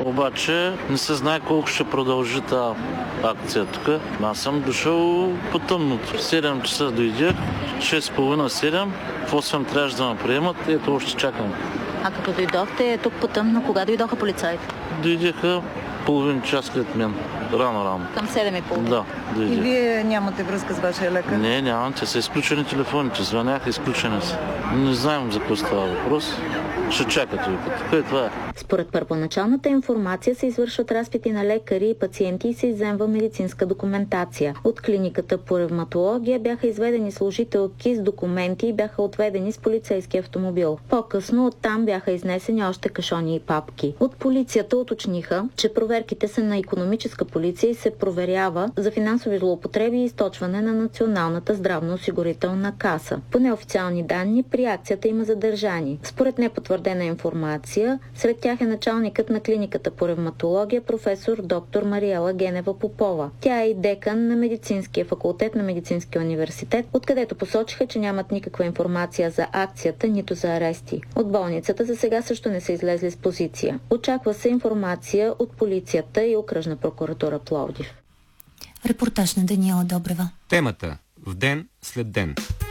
обаче не се знае колко ще продължи тази акция тук. Аз съм дошъл по тъмното. В 7 часа дойдех, 6:30-7, в 8 трябваше да ме приемат и ето още чакам. А като дойдохте тук по тъмно, кога дойдоха полицаите? Дойдеха половин час след мен. Рано. Към 7:30? Да, дойдех. И вие нямате връзка с вашия лекар? Не, нямам. Те са изключени телефоните. Звъняха, изключени са. Не знаем за какво става въпрос. Ще чакате ви. Така и това е. Според първоначалната информация се извършват разпити на лекари и пациенти и се изземва медицинска документация. От клиниката по ревматология бяха изведени служителки с документи и бяха отведени с полицейски автомобил. По-късно оттам бяха изнесени още кашони и папки. От полицията уточниха, че проверките са на икономическа полиция и се проверява за финансови злоупотреби и източване на Националната здравноосигурителна каса. По неофициални данни при акцията има задържани. Според непотвърдена информация, сред тях е началникът на клиниката по ревматология професор доктор Мариела Генева Попова. Тя е и декан на медицинския факултет на Медицинския университет, откъдето посочиха, че нямат никаква информация за акцията, нито за арести. От болницата за сега също не са излезли с позиция. Очаква се информация от полицията и окръжна прокуратура Пловдив. Репортаж на Даниела Добрева. Темата в ден след ден.